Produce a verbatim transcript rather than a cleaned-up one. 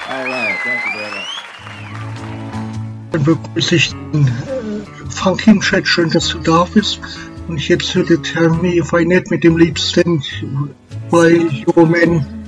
All right, thank you very much. Dann begrüße ich den äh, Frank im Chat, schön, dass du da bist. Und jetzt würde Tell Me If I Net mit dem Lied Stand by Your Man